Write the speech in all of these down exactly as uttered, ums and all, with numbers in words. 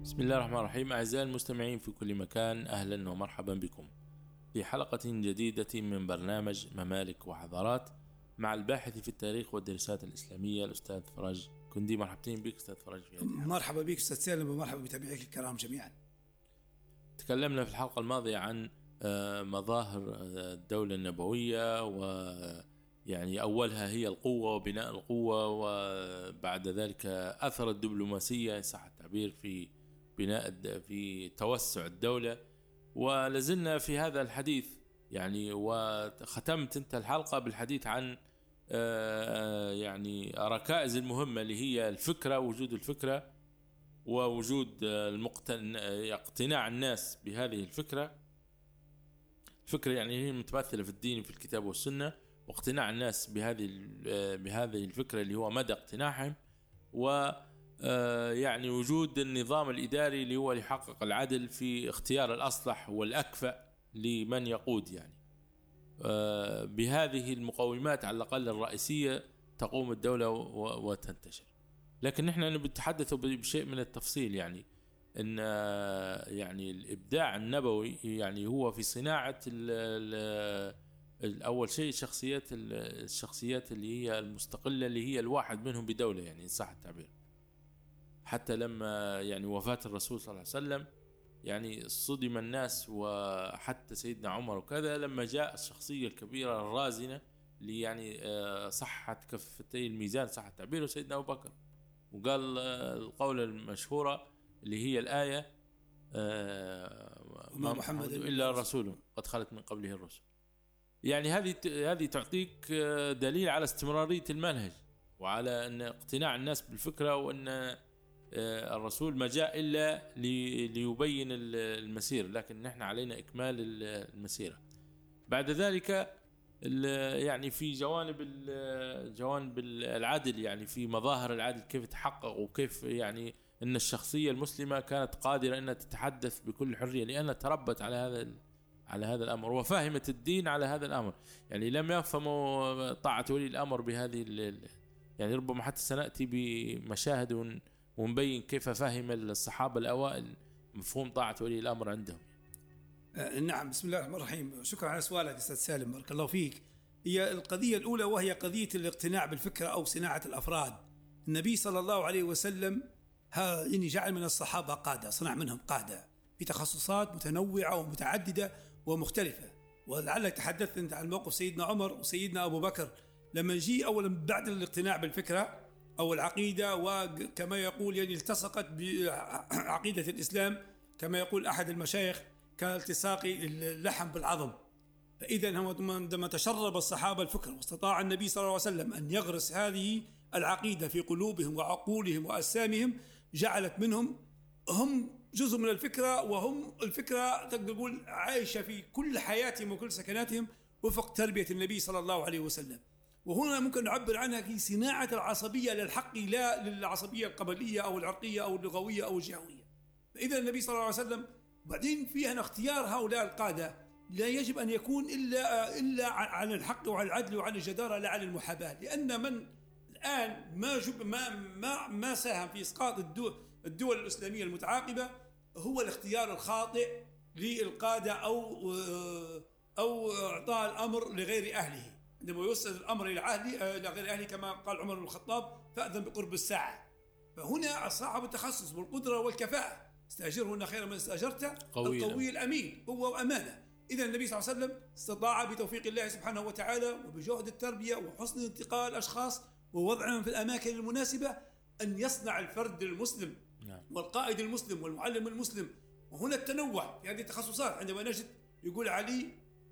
بسم الله الرحمن الرحيم. أعزائي المستمعين في كل مكان، أهلا ومرحبا بكم في حلقة جديدة من برنامج ممالك وحضارات مع الباحث في التاريخ والدراسات الإسلامية الأستاذ فرج كندي. مرحبتين بك أستاذ فرج في هذه الحلقة. مرحبا بك أستاذ سالم ومرحبا بمتابعيك الكرام جميعا. تكلمنا في الحلقة الماضية عن مظاهر الدولة النبوية، ويعني أولها هي القوة وبناء القوة، وبعد ذلك أثر الدبلوماسية إن صح التعبير في بناء في توسع الدولة. ولازلنا في هذا الحديث يعني، وختمت انت الحلقة بالحديث عن يعني ركائز المهمة اللي هي الفكرة، وجود الفكرة ووجود اقتناع الناس بهذه الفكرة. الفكرة يعني هي متمثلة في الدين في الكتاب والسنة، واقتناع الناس بهذه بهذه الفكرة اللي هو مدى اقتناعهم، و يعني وجود النظام الإداري اللي هو يحقق العدل في اختيار الأصلح والأكفأ لمن يقود. يعني بهذه المقومات على الأقل الرئيسية تقوم الدولة وتنتشر. لكن نحن نتحدث بشيء من التفصيل، يعني إن يعني الإبداع النبوي يعني هو في صناعة الأول شيء شخصيات الشخصيات اللي هي المستقلة، اللي هي الواحد منهم بدولة، يعني إن صح التعبير. حتى لما يعني وفاة الرسول صلى الله عليه وسلم يعني صدم الناس، وحتى سيدنا عمر وكذا، لما جاء الشخصية الكبيرة الرازنة اللي يعني صحت كفتي الميزان صح التعبير، وسيدنا أبو بكر، وقال القولة المشهورة اللي هي الآية ما محمد إلا رسول قد خلت من قبله الرسل. يعني هذه هذه تعطيك دليل على استمرارية المنهج، وعلى أن اقتناع الناس بالفكرة، وأن الرسول ما جاء إلا ليبين المسير، لكن نحن علينا إكمال المسيرة. بعد ذلك يعني في جوانب جوانب العدل، يعني في مظاهر العدل كيف تحقق، وكيف يعني أن الشخصية المسلمة كانت قادرة أنها تتحدث بكل حرية، لأنها تربت على هذا على هذا الأمر، وفهمت الدين على هذا الأمر. يعني لم يفهموا طاعة ولي الأمر بهذه، يعني ربما حتى سنأتي بمشاهد ونبين كيف فهم الصحابة الأوائل مفهوم طاعة ولي الأمر عندهم. آه نعم. بسم الله الرحمن الرحيم. شكرا على سؤالك أستاذ سالم، بارك الله فيك. هي القضية الأولى وهي قضية الاقتناع بالفكرة أو صناعة الأفراد. النبي صلى الله عليه وسلم ها يعني جعل من الصحابة قادة، صنع منهم قادة في تخصصات متنوعة ومتعددة ومختلفة. ولعلك تحدثت أنت عن موقف سيدنا عمر وسيدنا أبو بكر لما جي أولا بعد الاقتناع بالفكرة أو العقيدة، وكما يقول يعني التصقت بعقيدة الإسلام كما يقول أحد المشايخ كالتصاق اللحم بالعظم. فإذا هو عندما تشرب الصحابة الفكر واستطاع النبي صلى الله عليه وسلم أن يغرس هذه العقيدة في قلوبهم وعقولهم وأجسامهم، جعلت منهم هم جزء من الفكرة، وهم الفكرة تقول عايشة في كل حياتهم وكل سكناتهم وفق تربية النبي صلى الله عليه وسلم. وهنا ممكن نعبر عنها في صناعة العصبية للحق، لا للعصبية القبلية أو العرقية أو اللغوية أو الجهوية. فإذا النبي صلى الله عليه وسلم بعدين فيها اختيار هؤلاء القادة لا يجب أن يكون إلا إلا عن الحق وعن العدل وعن الجدارة، لا عن المحاباة. لأن من الآن ما جب ما ما ما ساهم في إسقاط الدول الدول الإسلامية المتعاقبة هو الاختيار الخاطئ للقادة أو أو إعطاء الأمر لغير أهله. عندما يوصل الأمر إلى أهله إلى غير أهله كما قال عمر بن الخطاب فأذن بقرب الساعة. فهنا صاحب التخصص والقدرة والكفاءة استأجره خير من استأجرته، القوي الأمين قوة وأمانة. إذا النبي صلى الله عليه وسلم استطاع بتوفيق الله سبحانه وتعالى وبجهد التربية وحسن انتقاء الأشخاص ووضعهم في الأماكن المناسبة أن يصنع الفرد المسلم والقائد المسلم والمعلم المسلم. وهنا التنوع في هذه التخصصات. عندما نجد يقول علي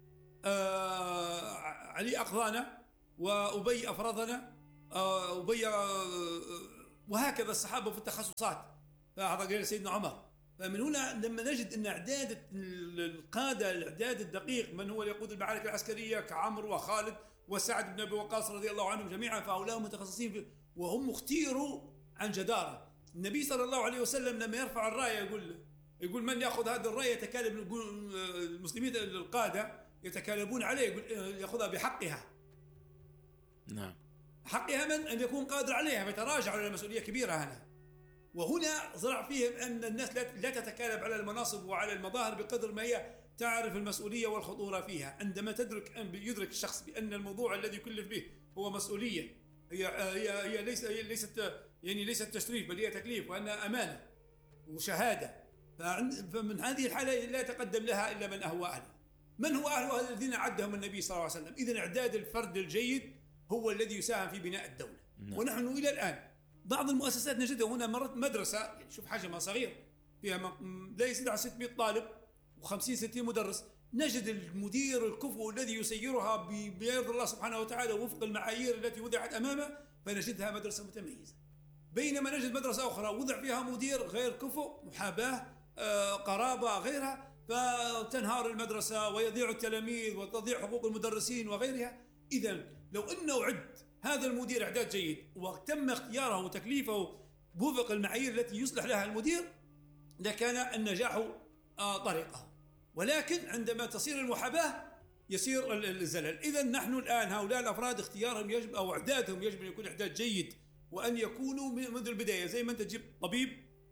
آه علي أقضانا وأبي أفرضنا آه أبي آه وهكذا الصحابة في التخصصات. فهذا قال سيدنا عمر. فمن هنا لما نجد أن إعداد القادة الإعداد الدقيق من هو يقود المعارك العسكرية كعمرو وخالد وسعد بن أبي وقاص رضي الله عنهم جميعا، فهؤلاء متخصصين وهم اختيروا عن جدارة. النبي صلى الله عليه وسلم لما يرفع الراية يقول يقول من يأخذ هذه الراية يتكالب، يقول المسلمين القادة يتكالبون عليه، يقول يأخذها بحقها. نعم. حقها من أن يكون قادر عليها، فيتراجع على مسؤولية كبيرة هنا. وهنا زرع فيهم أن الناس لا تتكالب على المناصب وعلى المظاهر بقدر ما هي تعرف المسؤولية والخطورة فيها. عندما تدرك أن يدرك الشخص بأن الموضوع الذي يكلف به هو مسؤولية، هي هي هي ليس هي ليست يعني ليست تشريف بل هي تكليف، وأنها أمانة وشهادة، فمن هذه الحالة لا يتقدم لها إلا من هو أهلها. من هو أهلها؟ الذين أعدهم النبي صلى الله عليه وسلم. إذن إعداد الفرد الجيد هو الذي يساهم في بناء الدولة. نعم. ونحن إلى الآن بعض المؤسسات نجدها هنا مرت مدرسة، يعني شوف حجمها صغير، فيها لا يزيد عن ستمائة طالب وخمسين ستين مدرس، نجد المدير الكفؤ الذي يسيرها بيرضى الله سبحانه وتعالى وفق المعايير التي وضعت أمامه، فنجدها مدرسة متميزة. بينما نجد مدرسة أخرى وضع فيها مدير غير كفؤ، محاباة، آه، قرابة، غيرها، فتنهار المدرسة ويضيع التلاميذ وتضيع حقوق المدرسين وغيرها. إذن لو أنه عد هذا المدير إعداد جيد وتم اختياره وتكليفه بوفق المعايير التي يصلح لها المدير، لكان النجاح آه طريقه. ولكن عندما تصير المحاباة يصير الزلل. إذن نحن الآن هؤلاء الأفراد اختيارهم يجب أو إعدادهم يجب أن يكون إعداد جيد، وأن يكونوا منذ البداية. زي ما أنت تجيب طبيب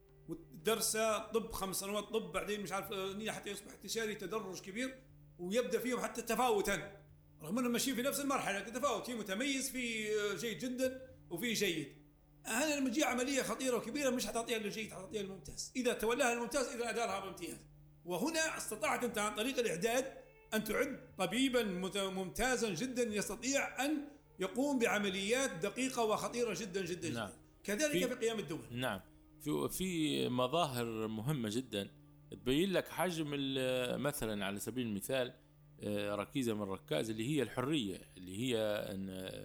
ودرس طب خمس سنوات طب، بعدين مش عارف حتى يصبح استشاري، تدرج كبير، ويبدأ فيهم حتى تفاوتا، رغم أنهم ماشيين في نفس المرحلة تفاوت، في متميز، في جيد جدا، وفي جيد. هذا لما تجي عملية خطيرة وكبيرة مش حتعطيها للجيد، حتعطيها للممتاز. إذا تولاها الممتاز إذا أدارها بامتياز. وهنا استطعت أنت عن طريق الإعداد أن تعد طبيبا ممتازا جدا يستطيع أن يقوم بعمليات دقيقة وخطيرة جدا جدا, جداً. نعم. كذلك في, في قيام الدول. نعم. في في مظاهر مهمة جدا تبين لك حجم مثلا على سبيل المثال ركيزة من الركائز اللي هي الحرية، اللي هي أن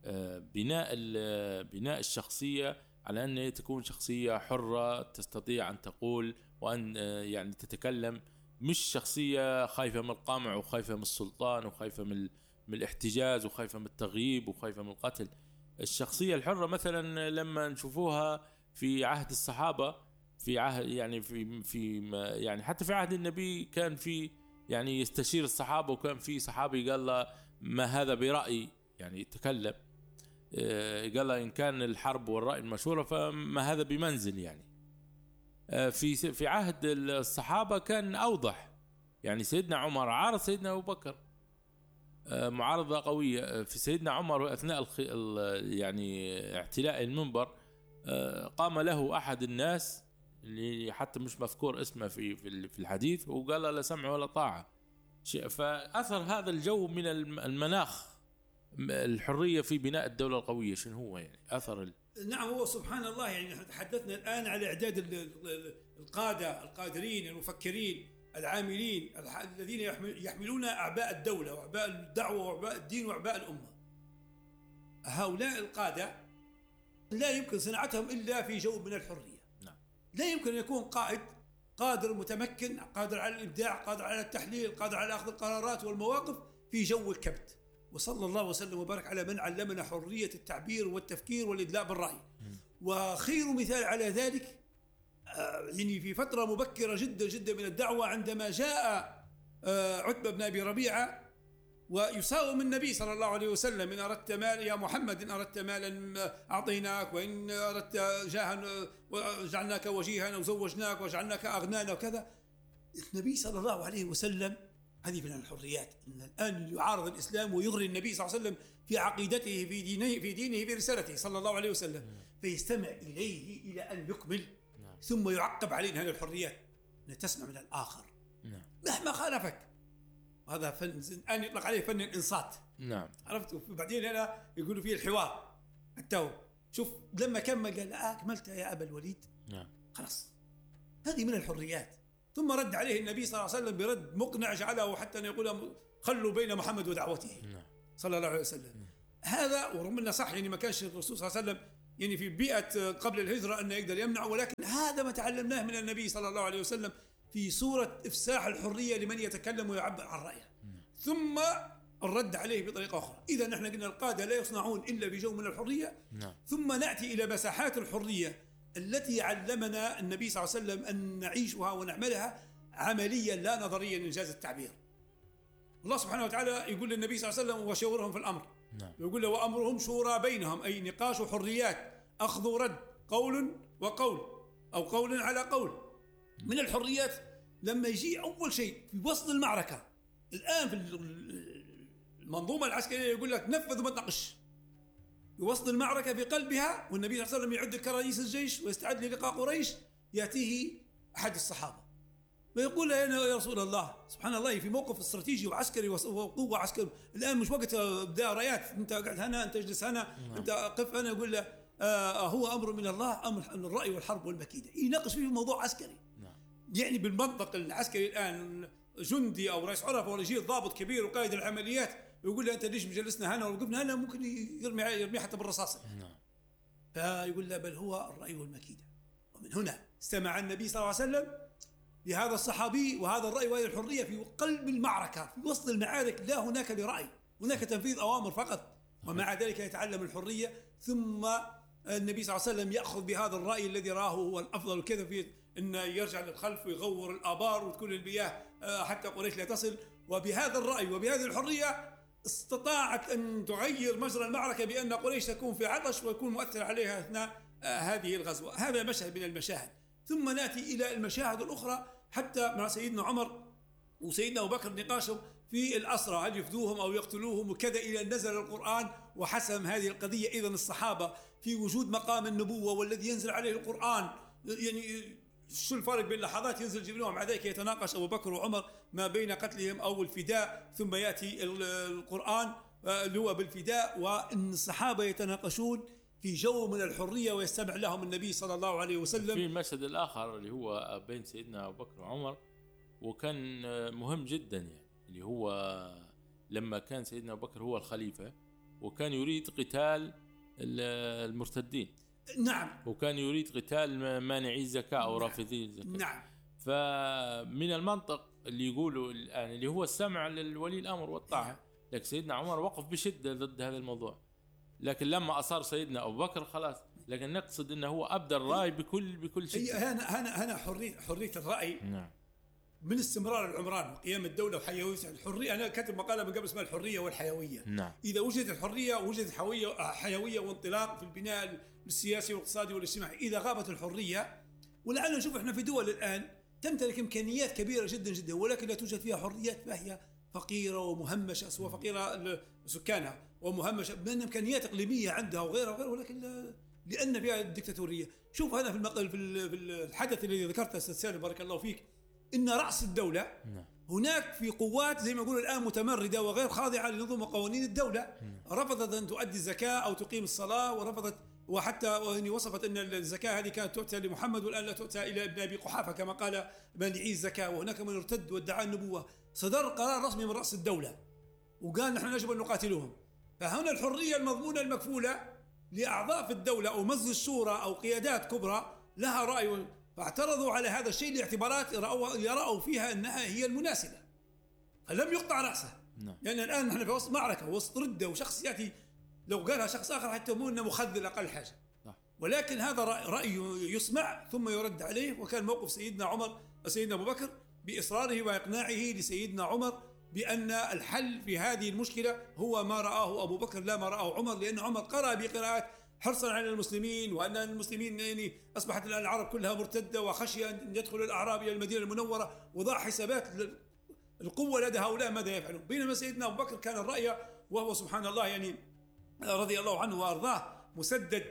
بناء بناء الشخصية على أن تكون شخصية حرة تستطيع أن تقول وأن يعني تتكلم، مش شخصية خايفة من القمع وخايفة من السلطان وخايفة من من الاحتجاز وخايفة من التغييب وخايفة من القتل. الشخصية الحرة مثلا لما نشوفوها في عهد الصحابة، في عهد يعني في في يعني حتى في عهد النبي كان في يعني يستشير الصحابة، وكان في صحابي قال له ما هذا برأي، يعني تكلم، قال له إن كان الحرب والرأي المشورة فما هذا بمنزل. يعني في في عهد الصحابة كان أوضح، يعني سيدنا عمر عارض سيدنا أبو بكر معارضة قوية. في سيدنا عمر أثناء يعني اعتلاء المنبر قام له أحد الناس اللي حتى مش مذكور اسمه في في الحديث، وقال لا سمع ولا طاعة. فأثر هذا الجو من المناخ الحرية في بناء الدولة القوية شنو هو يعني أثر ال... نعم. هو سبحان الله، يعني تحدثنا الآن على إعداد القادة القادرين المفكرين العاملين الذين يحملون أعباء الدولة وأعباء الدعوة وأعباء الدين وأعباء الأمة. هؤلاء القادة لا يمكن صناعتهم إلا في جو من الحرية. نعم. لا يمكن أن يكون قائد قادر متمكن قادر على الإبداع قادر على التحليل قادر على أخذ القرارات والمواقف في جو الكبت. وصلى الله وسلم وبارك على من علمنا حرية التعبير والتفكير والإدلاء بالرأي. وخير مثال على ذلك يعني في فترة مبكرة جدا جدا من الدعوة، عندما جاء عتبة بن أبي ربيعة ويساوم النبي صلى الله عليه وسلم: إن أردت مال يا محمد، إن أردت مالا أعطيناك، وإن أردت جاها جعلناك وجيها وزوجناك وجعلناك أغنانا وكذا. النبي صلى الله عليه وسلم، هذه من الحريات، إن الآن يعارض الإسلام ويغري النبي صلى الله عليه وسلم في عقيدته في دينه في دينه في رسالته صلى الله عليه وسلم، فيستمع إليه إلى أن يكمل، ثم يعقب علينا هذه الحريات أن تسمع من الآخر مهما خالفك. هذا فن الآن يطلق عليه فن الإنصات. نعم. عرفت؟ بعدين هنا يقولوا فيه الحوار التو. شوف لما كمل قال: أكملت يا أبا الوليد؟ نعم. خلاص، هذه من الحريات. ثم رد عليه النبي صلى الله عليه وسلم برد مقنع جعله حتى أن يقول: خلوا بين محمد ودعوته. نعم. صلى الله عليه وسلم. نعم. هذا ورغم أنه صح، يعني ما كانش الرسول صلى الله عليه وسلم يعني في بيئة قبل الهجرة أنه يقدر يمنع، ولكن هذا ما تعلمناه من النبي صلى الله عليه وسلم في صورة إفساح الحرية لمن يتكلم ويعبر عن رأيه. ثم الرد عليه بطريقة أخرى. إذا نحن قلنا القادة لا يصنعون إلا بجو من الحرية. نعم. ثم نأتي إلى مساحات الحرية التي علمنا النبي صلى الله عليه وسلم أن نعيشها ونعملها عمليا لا نظريا إنجاز التعبير. الله سبحانه وتعالى يقول للنبي صلى الله عليه وسلم: وشاورهم في الأمر. نعم. يقول له: وأمرهم شورى بينهم، أي نقاش حريات، أخذ ورد، قول وقول. أو قول على قول. من الحريات لما يجي أول شيء في وسط المعركة، الآن في المنظومة العسكرية يقول لك نفذ وما تناقش. في وسط المعركة في قلبها، والنبي صلى الله عليه وسلم يعد الكراريس الجيش ويستعد للقاء قريش، يأتيه أحد الصحابة ويقول له يا رسول الله، سبحان الله، في موقف استراتيجي وعسكري وقوة عسكري، الآن مش وقت داريات، أنت قاعد هنا، أنت اجلس هنا، أنت قف هنا. يقول له آه هو أمر من الله، أمر الرأي والحرب والمكيدة. يناقش فيه موضوع عسكري، يعني بالمنطق العسكري الآن جندي أو رئيس عرفة ولا يجي ضابط كبير وقائد العمليات ويقول له أنت ليش مجلسنا هنا ووقفنا هنا، ممكن يرمي يرمي حتى بالرصاص. فيقول له بل هو الرأي والمكيدة. ومن هنا استمع النبي صلى الله عليه وسلم لهذا الصحابي وهذا الرأي وهذه الحرية في قلب المعركة، في وسط المعارك، لا هناك لرأي، هناك تنفيذ أوامر فقط، ومع ذلك يتعلم الحرية. ثم النبي صلى الله عليه وسلم يأخذ بهذا الرأي الذي راه هو الأفضل وكذا، في أن يرجع للخلف ويغور الآبار وتكون المياه حتى قريش لا تصل. وبهذا الرأي وبهذه الحرية استطاعت أن تغير مجرى المعركة، بأن قريش تكون في عطش ويكون مؤثر عليها أثناء هذه الغزوة. هذا مشهد من المشاهد. ثم نأتي إلى المشاهد الأخرى حتى مع سيدنا عمر وسيدنا أبو بكر نقاشهم في الأسرى، هل يفدوهم أو يقتلوهم وكذا، إلى أن نزل القرآن وحسم هذه القضية. إذن الصحابة في وجود مقام النبوة والذي ينزل عليه القرآن، يعني شو الفرق بين لحظات ينزل جبريل ومع ذلك يتناقش أبو بكر وعمر ما بين قتلهم أو الفداء، ثم يأتي القرآن اللي هو بالفداء، وأن الصحابة يتناقشون في جو من الحرية ويستمع لهم النبي صلى الله عليه وسلم. في المشهد الآخر اللي هو بين سيدنا أبو بكر وعمر وكان مهم جدا، يعني اللي هو لما كان سيدنا أبو بكر هو الخليفة وكان يريد قتال المرتدين. نعم. وكان يريد قتال مانعي الزكاة أو رافضي الزكاة. نعم. فمن المنطق اللي يقولوا الآن اللي هو السمع للولي الأمر والطاعة، لكن سيدنا عمر وقف بشدة ضد هذا الموضوع. لكن لما أصار سيدنا أبو بكر خلاص، لكن نقصد أنه هو أبدى الرأي بكل بكل شيء. هي هنا هنا هنا حرية حرية الرأي. نعم. من استمرار العمران وقيام الدولة وحيوية الحرية. أنا كاتب مقالة من قبل اسمها الحرية والحيوية. نعم. إذا وجدت الحرية وجدت حيوية حيوية وانطلاق في البناء السياسي والاقتصادي والاجتماعي. إذا غابت الحرية، ولعلنا نشوف إحنا في دول الآن تمتلك إمكانيات كبيرة جدا جدا، ولكن لا توجد فيها حريات، فهي فقيرة ومهمشة، سواء فقيرة سكانها ومهمشة بأن إمكانيات إقليمية عندها وغيرها وغيرها، ولكن لأن فيها الدكتاتورية. شوف هذا في المقال في الحدث الذي ذكرته أستاذ سالم بارك الله فيك، إن رأس الدولة هناك في قوات زي ما يقولوا الآن متمردة وغير خاضعة لنظم وقوانين الدولة، رفضت أن تؤدي الزكاة أو تقيم الصلاة، ورفضت، وحتى وهي وصفت أن الزكاة هذه كانت تؤتى لمحمد والآن لا تؤتى إلى ابن أبي قحافة كما قال مانعي الزكاة، وهناك من ارتد وادعى النبوة. صدر قرار رسمي من رأس الدولة وقال نحن يجب أن نقاتلهم. فهنا الحرية المضمونة المكفولة لأعضاء في الدولة أو مجلس الشورى أو قيادات كبرى لها رأي، فاعترضوا على هذا الشيء لاعتبارات يرأوا فيها أنها هي المناسبة، فلم يقطع رأسه. نعم. لأن يعني الآن نحن في وسط معركة وسط ردة، وشخص يأتي لو قالها شخص آخر حتى يقولون مخذل أقل حاجة. نعم. ولكن هذا رأي يسمع ثم يرد عليه. وكان موقف سيدنا عمر سيدنا أبو بكر بإصراره وإقناعه لسيدنا عمر بأن الحل في هذه المشكلة هو ما رآه أبو بكر لا ما رآه عمر، لأن عمر قرأ بقراءات حرصا على المسلمين، وأن المسلمين يعني أصبحت الآن العرب كلها مرتدة، وخشي أن يدخل الأعراب إلى المدينة المنورة، وضع حسابات القوة لدى هؤلاء ماذا يفعلون. بينما سيدنا أبو بكر كان الرأي، وهو سبحان الله يعني رضي الله عنه وأرضاه مسدد،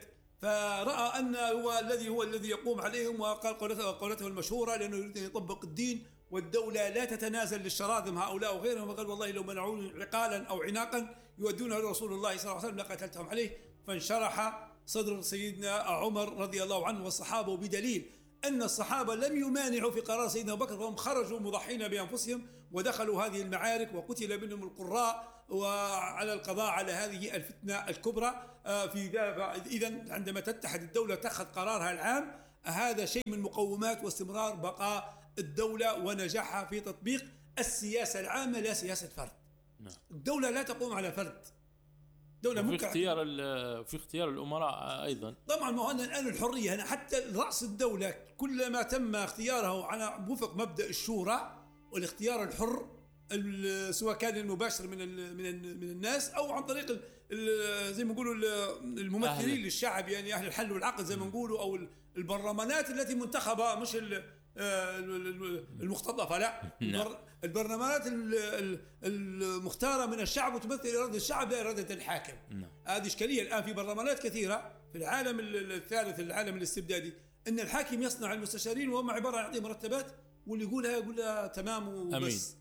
فرأى أن هو الذي هو الذي يقوم عليهم، وقال قولته, قولته المشهورة لأنه يريد أن يطبق الدين، والدولة لا تتنازل للشراذم هؤلاء وغيرهم. وقال والله لو منعوني عقالا أو عناقا يودونه لرسول الله صلى الله عليه وسلم لقتلتهم عليه. فانشرح صدر سيدنا عمر رضي الله عنه والصحابة، بدليل أن الصحابة لم يمانعوا في قرار سيدنا أبو بكر، فهم خرجوا مضحين بأنفسهم ودخلوا هذه المعارك، وقتل منهم القراء وعلى القضاء على هذه الفتنة الكبرى. في إذن عندما تتحد الدولة تأخذ قرارها العام، هذا شيء من مقومات واستمرار بقاء الدولة ونجاحها في تطبيق السياسة العامة لا سياسة فرد. الدولة لا تقوم على فرد، دولة في اختيار في اختيار الأمراء أيضا. طبعا ما هو الآن الحرية هنا حتى رأس الدولة كلما تم اختياره على وفق مبدأ الشورى والاختيار الحر، سواء كان المباشر من من من الناس أو عن طريق زي ما نقولوا الممثلين للشعب، يعني اهل الحل والعقد زي ما نقولوا، او البرلمانات التي منتخبه مش المختطفه، لا البرلمانات المختاره من الشعب وتمثل اراده الشعب لا اراده الحاكم. هذه اشكاليه الان في برلمانات كثيره في العالم الثالث، العالم الاستبدادي، ان الحاكم يصنع المستشارين وهم عباره عن يعطي مرتبات، واللي يقولها يقولها تمام وبس،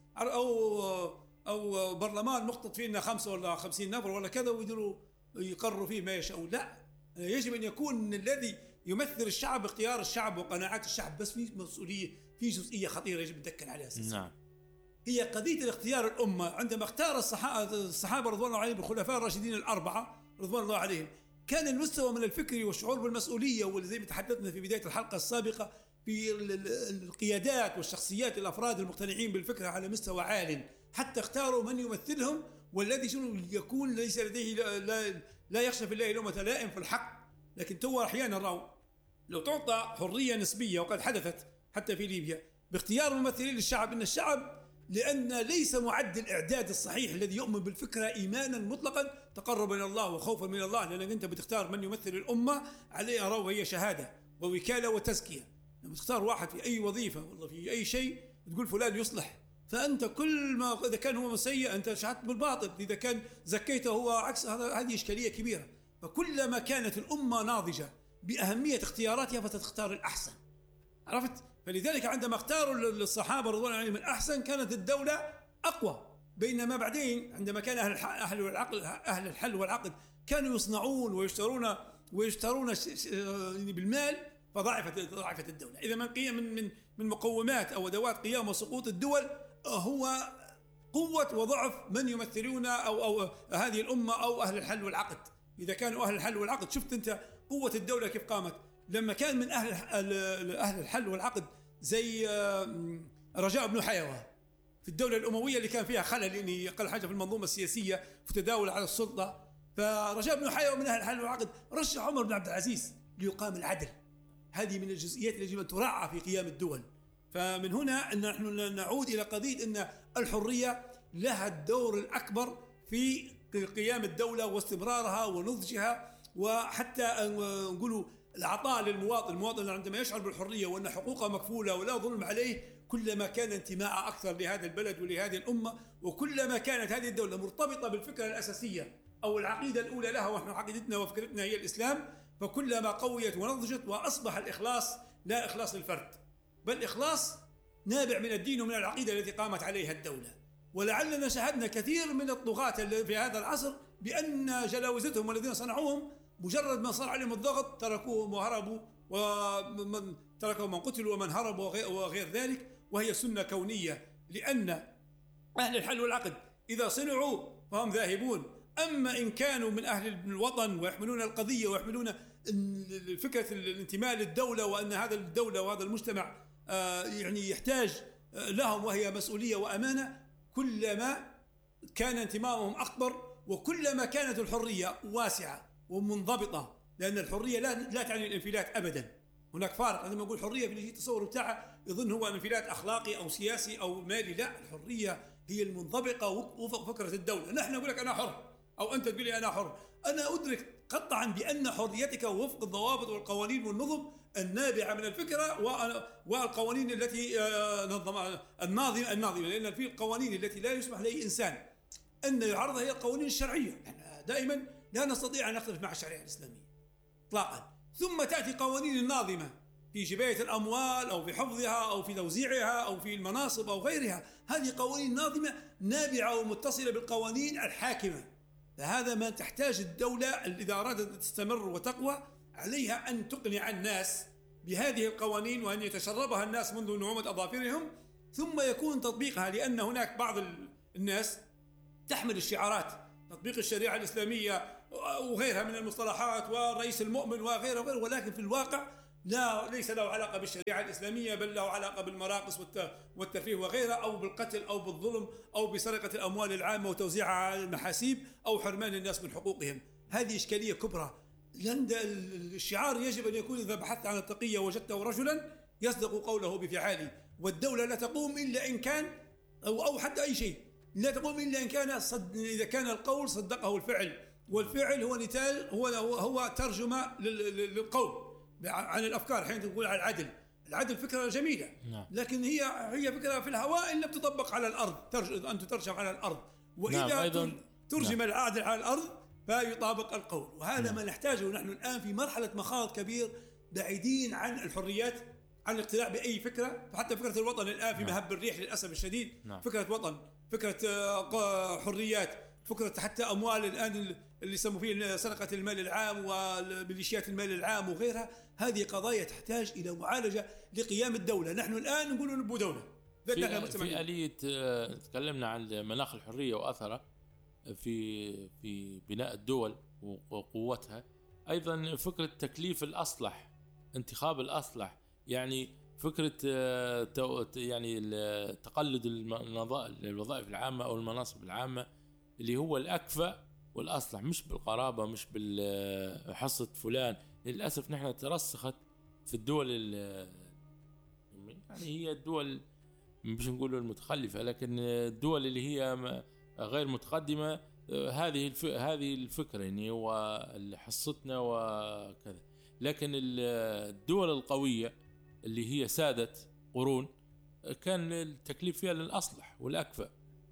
او او برلمان مخطط فيه انه خمسه ولا خمسين نفر ولا كذا، ويديروا يقرروا فيه ما يشاءون. لا، يجب ان يكون الذي يمثل الشعب اختيار الشعب وقناعات الشعب، بس في مسؤوليه، في جزئيه خطيره يجب نتذكر عليها أساساً. نعم. هي قضيه الاختيار الامه. عندما اختار الصحابه رضوان الله عليهم الخلفاء الراشدين الاربعه رضوان الله عليهم، كان المستوى من الفكر والشعور بالمسؤوليه، وزي ما تحدثنا في بدايه الحلقه السابقه في القيادات والشخصيات الافراد المقتنعين بالفكره على مستوى عال، حتى اختاروا من يمثلهم والذي شنو يكون ليس لديه لا, لا, لا يخشى في الله لومة لائم في الحق. لكن تو احيانا راو لو تعطى حريه نسبيه، وقد حدثت حتى في ليبيا باختيار ممثلين للشعب، ان الشعب لان ليس معد الاعداد الصحيح الذي يؤمن بالفكره ايمانا مطلقا تقربا الى الله وخوفا من الله، لانك انت بتختار من يمثل الامه عليه راو هي شهاده ووكاله وتزكيه. لما تختار واحد في اي وظيفه والله في اي شيء تقول فلان يصلح، فانت كل ما اذا كان هو سيء انت شهدت بالباطل، اذا كان زكيته هو عكس، هذه اشكاليه كبيره. فكلما كانت الامه ناضجه باهميه اختياراتها فتختار الاحسن، عرفت؟ فلذلك عندما اختاروا الصحابه رضوان الله عليهم الاحسن كانت الدوله اقوى. بينما بعدين عندما كان اهل اهل العقل اهل الحل والعقد كانوا يصنعون ويشترون ويشترون بالمال، فضعفت ضعفت الدوله. اذا من قيم من من مقومات او ادوات قيام وسقوط الدول هو قوه وضعف من يمثلون او او هذه الامه او اهل الحل والعقد. اذا كانوا اهل الحل والعقد، شفت انت قوه الدوله كيف قامت لما كان من اهل اهل الحل والعقد زي رجاء بن حيوة في الدوله الامويه اللي كان فيها خلل، يعني اقل حاجه في المنظومه السياسيه في تداول على السلطه. فرجاء بن حيوة من اهل الحل والعقد رشح عمر بن عبد العزيز ليقام العدل. هذه من الجزئيات التي يجب ان تراعى في قيام الدول. فمن هنا ان نحن نعود الى قضيه ان الحريه لها الدور الاكبر في قيام الدوله واستمرارها ونضجها، وحتى نقولوا العطاء للمواطن. المواطن عندما يشعر بالحريه وان حقوقه مكفوله ولا ظلم عليه، كلما كان انتماء اكثر لهذا البلد ولهذه الامه، وكلما كانت هذه الدوله مرتبطه بالفكره الاساسيه او العقيده الاولى لها، ونحن عقيدتنا وفكرتنا هي الاسلام، فكلما قويت ونضجت واصبح الاخلاص لا اخلاص للفرد، بل اخلاص نابع من الدين ومن العقيده التي قامت عليها الدوله. ولعلنا شاهدنا كثير من الطغاة في هذا العصر بان جلاوزتهم والذين صنعوهم مجرد ما صار عليهم الضغط تركوهم وهربوا، ومن تركوا من قتلوا ومن هربوا وغير ذلك، وهي سنه كونيه. لان اهل الحل والعقد اذا صنعوا فهم ذاهبون، اما ان كانوا من اهل الوطن ويحملون القضيه ويحملون فكره الانتماء للدوله، وان هذا الدوله وهذا المجتمع يعني يحتاج لهم وهي مسؤوليه وامانه، كلما كان انتمائهم اكبر وكلما كانت الحريه واسعه ومنضبطه. لان الحريه لا لا تعني الانفلات ابدا، هناك فارق. لما نقول حريه في التصور بتاعها يظن هو انفلات اخلاقي او سياسي او مالي، لا، الحريه هي المنضبطه وفق فكره الدوله. نحن نقول لك انا حر او انت تقول لي انا حر، انا ادرك قطعا بان حريتك وفق الضوابط والقوانين والنظم النابعه من الفكره والقوانين التي نظم الناظمه الناظمه لان في القوانين التي لا يسمح لاي انسان ان يعرضها هي القوانين الشرعيه. احنا دائما لا نستطيع ان نختلف مع الشريعه الاسلاميه اطلاقا. ثم تاتي قوانين الناظمه في جبايه الاموال او في حفظها او في توزيعها او في المناصب او غيرها، هذه قوانين ناظمه نابعه ومتصله بالقوانين الحاكمه. فهذا ما تحتاج الدوله اذا ارادت ان تستمر وتقوى عليها ان تقنع الناس بهذه القوانين وان يتشربها الناس منذ نعومه اظافرهم، ثم يكون تطبيقها. لان هناك بعض الناس تحمل الشعارات تطبيق الشريعه الاسلاميه وغيرها من المصطلحات والرئيس المؤمن وغيره وغيره، ولكن في الواقع لا ليس له علاقه بالشريعه الاسلاميه، بل له علاقه بالمراقص والترفيه وغيرها، او بالقتل او بالظلم او بسرقه الاموال العامه وتوزيعها على المحاسيب او حرمان الناس من حقوقهم. هذه اشكاليه كبرى. لان الشعار يجب ان يكون اذا بحثت عن التقيه وجدته رجلا يصدق قوله بفعاله، والدوله لا تقوم الا ان كان او او حتى اي شيء لا تقوم الا ان كان صد اذا كان القول صدقه الفعل، والفعل هو نتاج، هو هو ترجمة للقول عن الأفكار. حين تقول على العدل، العدل فكرة جميلة، لكن هي هي فكرة في الهواء إن لم تطبق على الأرض، أن تترجم على الأرض. وإذا نعم ترجم نعم. العدل على الأرض فيطابق القول. وهذا نعم. ما نحتاجه نحن الآن في مرحلة مخاض كبير، بعيدين عن الحريات، عن الاقتناع بأي فكرة. فحتى فكرة الوطن الآن في مهب الريح للأسف الشديد. نعم. فكرة وطن، فكرة حريات، فكرة حتى أموال الآن اللي يسموا فيه سرقة المال العام وميليشيات المال العام وغيرها. هذه قضايا تحتاج إلى معالجة لقيام الدولة. نحن الآن نقول نبو دولة في, في آلية. تكلمنا عن مناخ الحرية وأثره في في بناء الدول وقوتها. أيضا فكرة تكليف الأصلح، انتخاب الأصلح، يعني فكرة يعني تقلد الوظائف العامة أو المناصب العامة اللي هو الأكفأ والأصلح، مش بالقرابة، مش بالحصة فلان. للأسف نحن ترسخت في الدول يعني هي الدول مش نقول المتخلفة، لكن الدول اللي هي غير متقدمة هذه هذه الفكرة يعني وحصتنا وكذا. لكن الدول القوية اللي هي سادت قرون كان التكليف فيها للأصلح والأكفأ.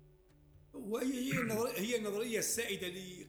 وهي النظرية هي النظرية السائدة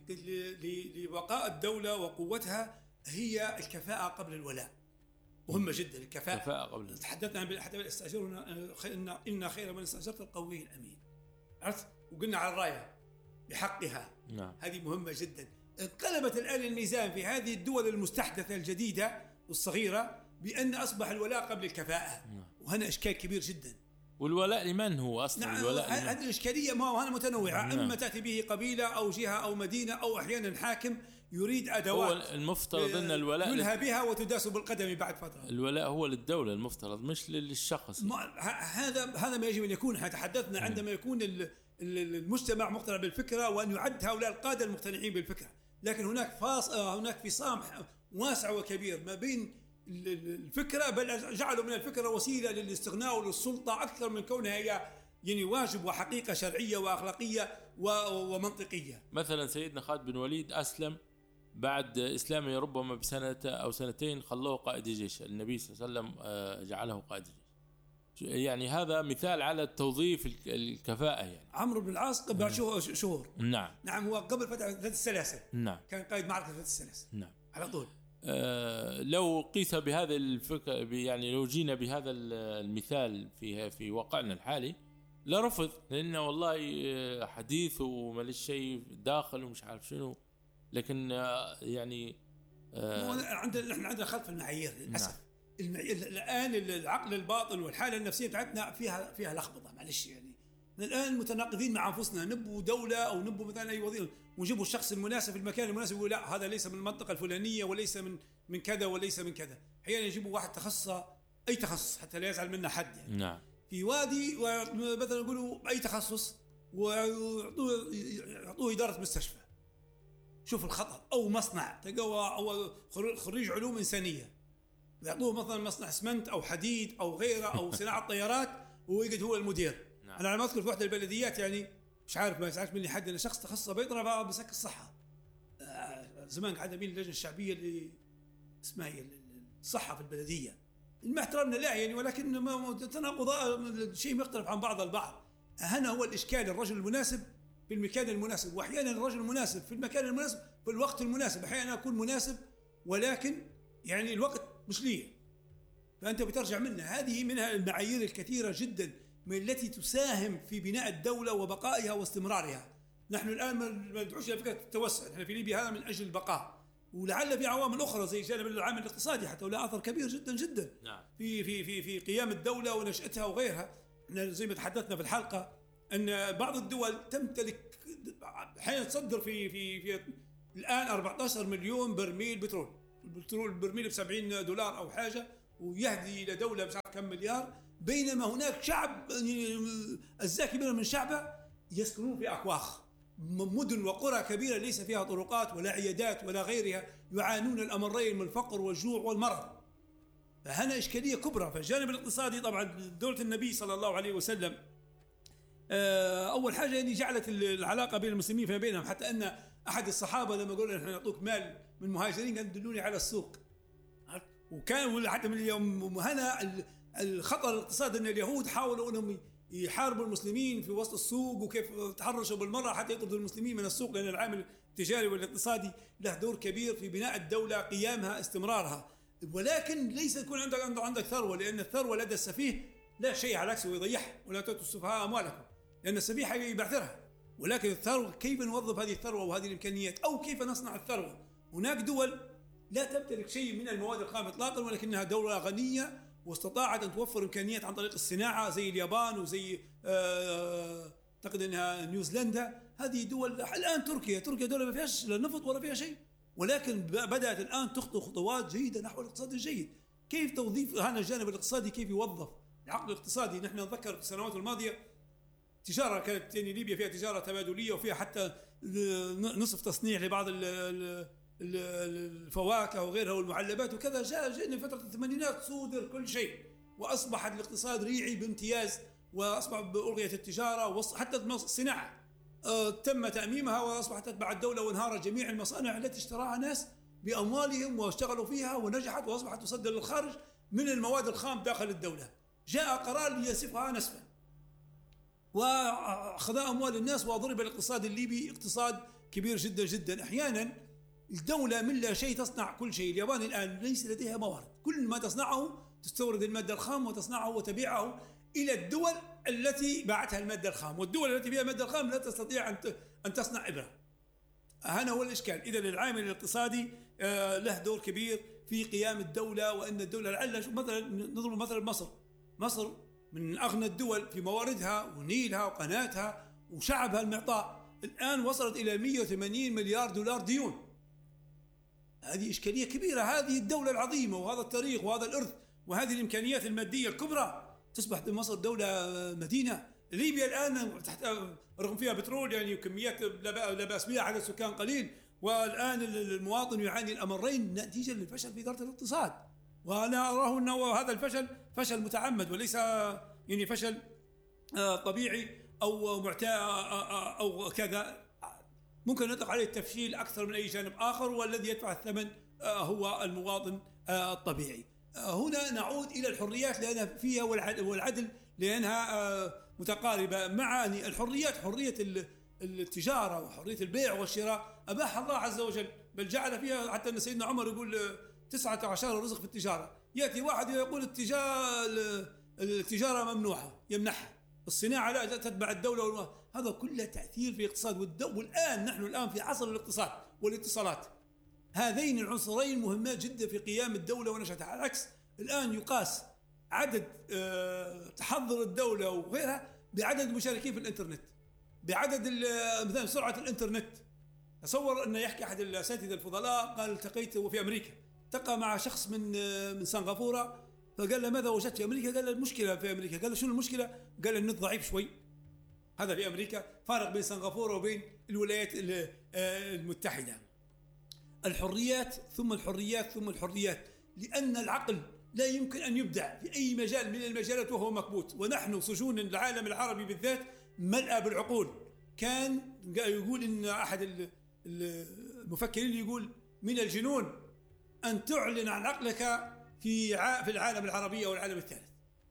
لبقاء الدولة وقوتها، هي الكفاءة قبل الولاء. مهمة جدا الكفاءة. كفاءة قبل. تحدثنا عن حتى الاستأجرنا إن إن خير من استأجرت القوي الأمين. عرفت؟ وقلنا على الراية بحقها. نعم. هذه مهمة جدا. انقلبت الآن الميزان في هذه الدول المستحدثة الجديدة والصغيرة بأن أصبح الولاء قبل الكفاءة. نعم. وهنا إشكال كبير جدا. والولاء لمن هو أصلا؟ نعم. الولاء هذه الإشكالية ما هو متنوعة. نعم. إما تأتي به قبيلة أو جهة أو مدينة أو أحيانا حاكم يريد أدوات. هو المفترض أن الولاء يلهى بها وتداس بالقدم بعد فترة. الولاء هو للدولة المفترض، مش للشخص. هذا هذا ما يجب أن يكون. احنا تحدثنا عندما يكون المجتمع مقتنع بالفكرة وأن يعد هؤلاء القادة المقتنعين بالفكرة. لكن هناك فاص هناك فصام واسع وكبير ما بين الفكرة، بل جعلوا من الفكرة وسيلة للاستغناء وللسلطة أكثر من كونها هي يعني واجب وحقيقة شرعية وأخلاقية ومنطقية. مثلا سيدنا خالد بن وليد أسلم بعد إسلامه ربما بسنة أو سنتين خلوه قائد الجيش، النبي صلى الله عليه وسلم جعله قائد الجيش. يعني هذا مثال على توظيف الكفاءة. يعني عمرو بن العاص قبل شهور. نعم. نعم. هو قبل فترة ذات السلاسل. نعم. كان قائد معركة ذات السلاسل. نعم. على طول. آه لو قيس بهذا الفكر، يعني لو جينا بهذا المثال في في واقعنا الحالي لرفض، لأنه والله حديث وما شيء داخل ومش عارف شنو. لكن يعني آه عندنا نحن عندنا خلف المعايير للأسف. نعم. المعايير الآن العقل الباطن والحالة النفسية بتاعتنا فيها فيها لخبطة. معلش يعني الآن متناقضين مع أنفسنا. نبوا دولة أو نبوا مثلا أي وظيفة ونجيبوا الشخص المناسب في المكان المناسب، يقول لا هذا ليس من المنطقة الفلانية وليس من من كذا وليس من كذا. أحيانا يجيبوا واحد تخصص أي تخصص حتى لا يزعل منا حد يعني. نعم. في وادي مثلا يقولوا أي تخصص ويعطوه يعطوه إدارة مستشفى. شوف الخطأ. أو مصنع تقوى أو خريج علوم إنسانية يعطوه مثلا مصنع اسمنت أو حديد أو غيره أو صناعة طيارات ويجد هو المدير. نعم. أنا على ما أذكر في واحدة البلديات يعني مش عارف ما يسعاش مني حد، أنا شخص تخصص بيطرة بسك الصحة. آه زمان قاعد بين اللجنة الشعبية اللي اسمها هي الصحة في البلدية. ما احترمنا لا يعني، ولكن تناقض شيء مختلف عن بعض البعض. هنا هو الإشكال، الرجل المناسب في المكان المناسب. وأحيانا الرجل المناسب في المكان المناسب في الوقت المناسب. أحيانا أكون مناسب ولكن يعني الوقت مش ليه، فأنت بترجع منها. هذه منها المعايير الكثيرة جدا من التي تساهم في بناء الدولة وبقائها واستمرارها. نحن الآن ما ندعوش إلى فكرة التوسع. نحن في ليبيا هذا من أجل البقاء، ولعل في عوامل أخرى زي جانب العامل الاقتصادي حتى ولا أثر كبير جدا جدا. نعم. في في في في قيام الدولة ونشأتها وغيرها. زي ما تحدثنا في الحلقة أن بعض الدول تمتلك حين تصدر في في في الآن أربعة عشر مليون برميل بترول. البترول البرميل بسبعين دولار أو حاجة، ويهدي إلى دولة مش عارف كم مليار، بينما هناك شعب أجزاء كبيرة من شعبه يسكنون في أكواخ، مدن وقرى كبيرة ليس فيها طرقات ولا عيادات ولا غيرها، يعانون الأمرين من الفقر والجوع والمرض. فهنا إشكالية كبرى. فالجانب الاقتصادي طبعا دولة النبي صلى الله عليه وسلم أول حاجة يعني جعلت العلاقة بين المسلمين فيما بينهم، حتى أن أحد الصحابة لما قالوا نحن نعطوك مال من مهاجرين قال دلوني على السوق. وكان حتى من اليوم هنا الخطر الاقتصادي أن اليهود حاولوا أنهم يحاربوا المسلمين في وسط السوق، وكيف تحرشوا بالمرة حتى يطردوا المسلمين من السوق، لأن العامل التجاري والاقتصادي له دور كبير في بناء الدولة، قيامها، استمرارها. ولكن ليس يكون عندك عندك ثروة، لأن الثروة لدى السفيه لا شيء، على عكسه يضيعها. ولا تؤتوا السفهاء أموالكم، لأن السفيه حيبعثرها. ولكن الثروة كيف نوظف هذه الثروة وهذه الإمكانيات، أو كيف نصنع الثروة. هناك دول لا تمتلك شيء من المواد الخام إطلاقا، ولكنها دولة غنية واستطاعت أن توفر إمكانيات عن طريق الصناعة، زي اليابان وزي أعتقد أنها نيوزيلندا. هذه دول. الآن تركيا تركيا دولة ما فيهاش لا نفط ولا فيها شيء، ولكن بدأت الآن تخطو خطوات جيدة نحو الاقتصاد الجيد. كيف توظيف هذا الجانب الاقتصادي، كيف يوظف العقل الاقتصادي. نحن نتذكر في السنوات الماضية تجارة كانت يعني ليبيا فيها تجارة تبادلية، وفيها حتى نصف تصنيع لبعض الفواكه وغيرها والمعلبات وكذا. جاء جئنا فترة الثمانينات صودر كل شيء، وأصبحت الاقتصاد ريعي بامتياز، وأصبح بألغية التجارة، وحتى الصناعة تم تأميمها وأصبحت تتبع الدولة، وانهارت جميع المصانع التي اشتراها ناس بأموالهم واشتغلوا فيها ونجحت، وأصبحت تصدر للخارج من المواد الخام داخل الدولة. جاء قرار لينسفها نسفا، وأخذ أموال الناس، وضرب الاقتصاد الليبي اقتصاد كبير جدا جدا. أحيانا الدولة من لا شيء تصنع كل شيء. اليابان الآن ليس لديها موارد، كل ما تصنعه تستورد المادة الخام وتصنعه وتبيعه إلى الدول التي باعتها المادة الخام، والدول التي فيها المادة الخام لا تستطيع أن تصنع إبرة. هنا هو الإشكال. إذا العامل الاقتصادي له دور كبير في قيام الدولة، وأن الدولة لعل مثلا نضرب مثلا مصر. مصر من أغنى الدول في مواردها ونيلها وقناتها وشعبها المعطاء، الآن وصلت إلى مئة وثمانين مليار دولار ديون. هذه إشكالية كبيرة. هذه الدولة العظيمة وهذا التاريخ وهذا الإرث وهذه الإمكانيات المادية الكبرى، تصبح مصر دولة مدينة. ليبيا الآن تحت رغم فيها بترول يعني وكميات لا بأس بها، عدد سكان قليل، والآن المواطن يعاني الأمرين نتيجة للفشل في إدارة الاقتصاد. وأنا أراه أنه هذا الفشل فشل متعمد، وليس يعني فشل طبيعي أو معتاد أو كذا. ممكن نطلق عليه التفشيل أكثر من أي جانب آخر، والذي يدفع الثمن هو المواطن الطبيعي. هنا نعود إلى الحريات لأنها فيها والعدل لأنها متقاربة. مع الحريات حرية التجارة وحرية البيع والشراء أباح الله عز وجل، بل جعل فيها حتى أن سيدنا عمر يقول تسعة عشر رزق في التجارة. يأتي واحد يقول التجارة التجارة ممنوعة يمنحها، الصناعة لا تتبع الدولة. هذا كله تأثير في الاقتصاد. والآن نحن الآن في عصر الاقتصاد والاتصالات، هذين العنصرين مهمات جدا في قيام الدولة ونشأتها. على العكس الآن يقاس عدد تحضر الدولة وغيرها بعدد المشاركين في الإنترنت، بعدد مثلا سرعة الإنترنت. تصور أن يحكي أحد الأساتذة الفضلاء قال التقيت في أمريكا، التقى مع شخص من من سنغافورة، فقال له ماذا وجدت في أمريكا؟ قال له المشكلة في أمريكا. قال له شنو المشكلة؟ قال النت ضعيف شوي. هذا في أمريكا، فارق بين سنغافورة وبين الولايات المتحدة. الحريات ثم الحريات ثم الحريات، لأن العقل لا يمكن أن يبدع في أي مجال من المجالات وهو مكبوت. ونحن سجون العالم العربي بالذات ملأى بالعقول. كان يقول إن أحد المفكرين يقول من الجنون أن تعلن عن عقلك في في العالم العربي أو العالم الثالث.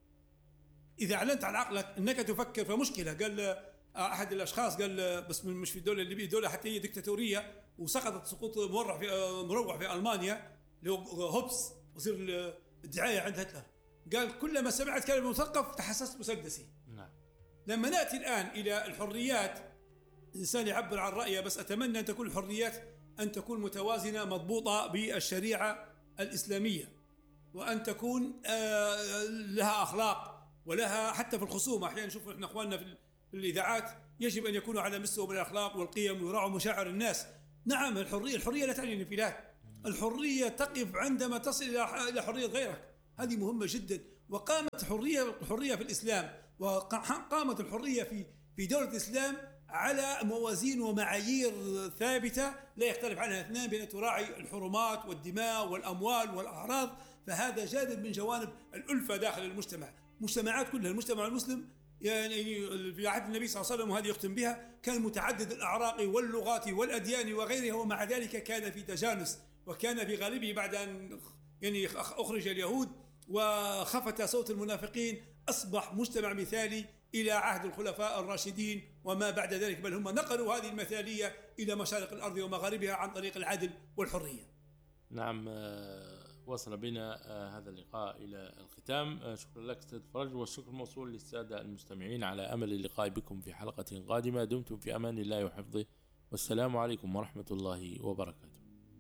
إذا أعلنت عن عقلك أنك تفكر فمشكلة. قال أحد الأشخاص قال بس مش في الدولة الليبية، دولة حتى هي ديكتاتورية وسقطت سقوط مروع في مروع في ألمانيا، اللي هو هوبس وزير الدعاية عند هتلر. قال كلما سمعت كلمة مثقف تحسست مسدسي. نعم. لما نأتي الآن إلى الحريات، الإنسان يعبر عن رأيه، بس أتمنى أن تكون الحريات أن تكون متوازنة مضبوطة بالشريعة الإسلامية، وأن تكون لها أخلاق ولها حتى في الخصومة. أحيانا نشوف إحنا إخواننا في الإذاعات يجب أن يكونوا على مستوى من الأخلاق والقيم ويراعوا مشاعر الناس. نعم الحرية الحرية لا تعني الانفلات، الحرية تقف عندما تصل إلى حرية غيرك، هذه مهمة جدا. وقامت حرية الحرية في الإسلام، وقامت الحرية في في دولة الإسلام على موازين ومعايير ثابتة لا يختلف عنها اثنان، بأن تراعي الحرمات والدماء والأموال والأعراض. فهذا جانب من جوانب الألفة داخل المجتمع. مجتمعات كلها، المجتمع المسلم يعني في عهد النبي صلى الله عليه وسلم، وهذه يختم بها، كان متعدد الأعراق واللغات والأديان وغيرها، ومع ذلك كان في تجانس، وكان في غالبه بعد أن يعني أخرج اليهود وخفت صوت المنافقين أصبح مجتمع مثالي إلى عهد الخلفاء الراشدين وما بعد ذلك، بل هم نقلوا هذه المثالية إلى مشارق الأرض ومغاربها عن طريق العدل والحرية. نعم، وصل بنا هذا اللقاء إلى الختام. شكرا لك أستاذ فرج، والشكر موصول للسادة المستمعين، على أمل اللقاء بكم في حلقة قادمة. دمتم في أمان الله وحفظه، والسلام عليكم ورحمة الله وبركاته.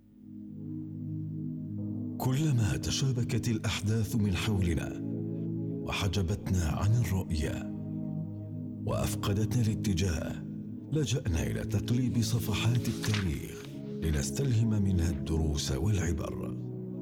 كلما تشابكت الأحداث من حولنا وحجبتنا عن الرؤية وأفقدتنا الاتجاه، لجأنا إلى تقليب صفحات التاريخ لنستلهم منها الدروس والعبر.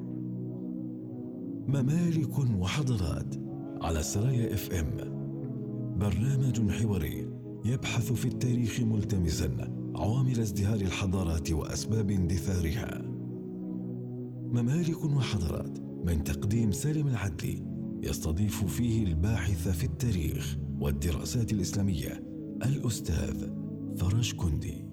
ممالك وحضارات على سرايا اف ام، برنامج حواري يبحث في التاريخ ملتمسا عوامل ازدهار الحضارات وأسباب اندثارها. ممالك وحضارات من تقديم سالم العدلي، يستضيف فيه الباحث في التاريخ والدراسات الإسلامية الأستاذ فرج كندي.